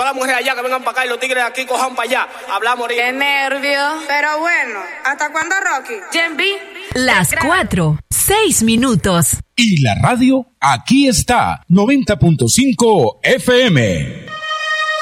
las mujeres allá que vengan para acá y los tigres de aquí cojan para allá. Hablamos ahorita. ¡Qué nervio! Pero bueno, ¿hasta cuándo, Rocky? Gen B. Las 4:06. Y la radio aquí está, 90.5 FM.